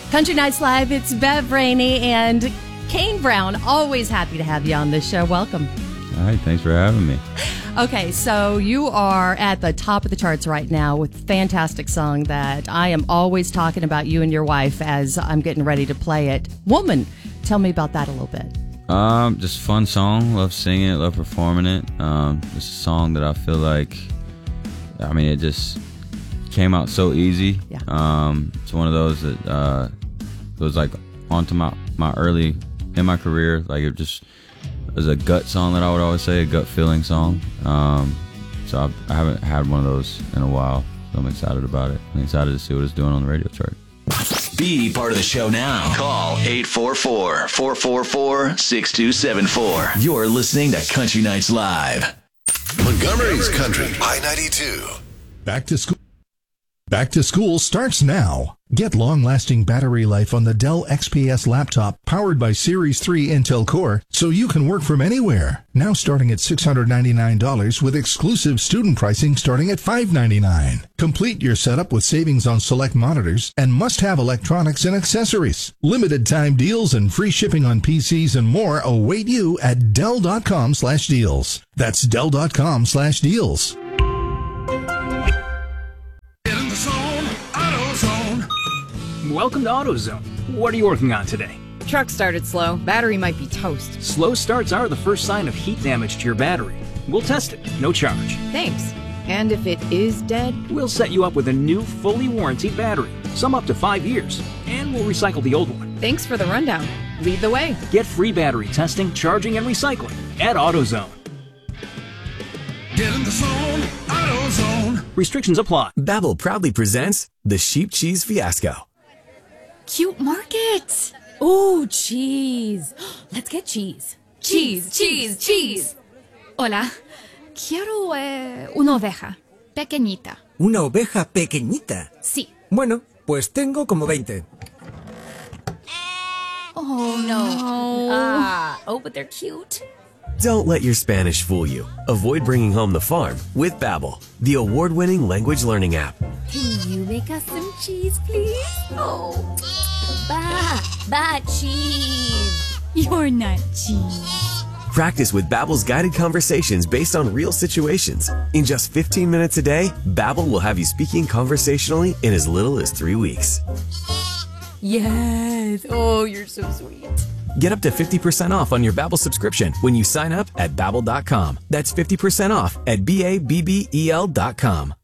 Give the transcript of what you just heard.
Country Nights Live, it's Bev Rainey and Kane Brown. Always happy to have you on this show. Welcome. All right, thanks for having me. Okay, so you are at the top of the charts right now with a fantastic song that I am always talking about you and your wife as I'm getting ready to play it. Woman, tell me about that a little bit. Just fun song. Love singing it, love performing it. It's a song that I feel like, it just came out so easy. Yeah. It's one of those that goes like onto my early in my career. Like it just was a gut song that I would always say, a gut feeling song. So I haven't had one of those in a while. So I'm excited about it. I'm excited to see what it's doing on the radio chart. Be part of the show now. Call 844-444-6274. You're listening to Country Nights Live. Montgomery's Country, I-92. Back to school starts now. Get long-lasting battery life on the Dell XPS laptop powered by Series 3 Intel Core so you can work from anywhere. Now starting at $699 with exclusive student pricing starting at $599. Complete your setup with savings on select monitors and must-have electronics and accessories. Limited time deals and free shipping on PCs and more await you at Dell.com/deals. That's Dell.com/deals. Welcome to AutoZone. What are you working on today? Truck started slow. Battery might be toast. Slow starts are the first sign of heat damage to your battery. We'll test it, no charge. Thanks. And if it is dead? We'll set you up with a new, fully warranted battery, some up to 5 years, and we'll recycle the old one. Thanks for the rundown. Lead the way. Get free battery testing, charging, and recycling at AutoZone. Get in the zone, AutoZone. Restrictions apply. Babbel proudly presents the Sheep Cheese Fiasco. Cute market. Oh, cheese. Let's get cheese. Cheese. Hola. Quiero una oveja. Pequeñita. ¿Una oveja pequeñita? Sí. Bueno, pues tengo como 20. Oh, no. But they're cute. Don't let your Spanish fool you. Avoid bringing home the farm with Babbel, the award-winning language learning app. Can you make us some cheese, please? Oh, cheese. You're not cheese. Practice with Babbel's guided conversations based on real situations. In just 15 minutes a day, Babbel will have you speaking conversationally in as little as 3 weeks. Yes. Oh, you're so sweet. Get up to 50% off on your Babbel subscription when you sign up at Babbel.com. That's 50% off at Babbel.com.